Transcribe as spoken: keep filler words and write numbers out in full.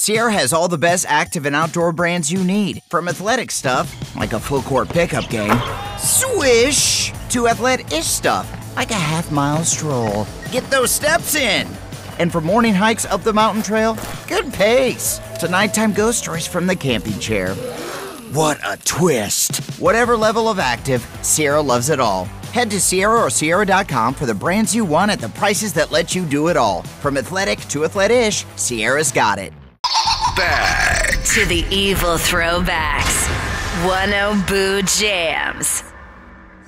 Sierra has all the best active and outdoor brands you need, from athletic stuff, like a full court pickup game, swish, to athletic-ish stuff, like a half-mile stroll. Get those steps in. And for morning hikes up the mountain trail, good pace. To nighttime ghost stories from the camping chair. What a twist. Whatever level of active, Sierra loves it all. Head to Sierra or Sierra dot com for the brands you want at the prices that let you do it all. From athletic to athletic-ish, Sierra's got it. Back to the evil throwbacks. one oh Boo Jams.